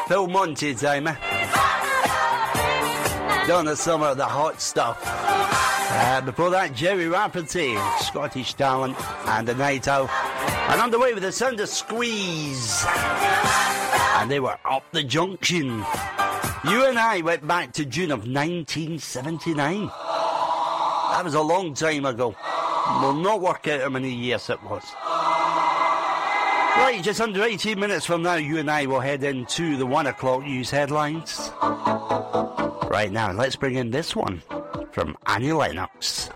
Phil Monty time, eh? Donna Summer, the hot stuff. Before that, Jerry Rafferty, Scottish talent, and The Night Owl. And underway with the sound of Squeeze. And they were Up the Junction. You and I went back to June of 1979. That was a long time ago. We'll not work out how many years it was. Right, just under 18 minutes from now, you and I will head into the 1 o'clock news headlines. Right now, let's bring in this one from Annie Lennox.